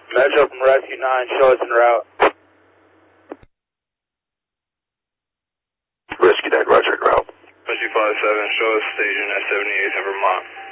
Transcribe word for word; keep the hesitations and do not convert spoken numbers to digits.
Metro from Rescue nine, show us en route. Rescue nine, roger, en route. Rescue five seven, show us station at seventy-eighth in Vermont.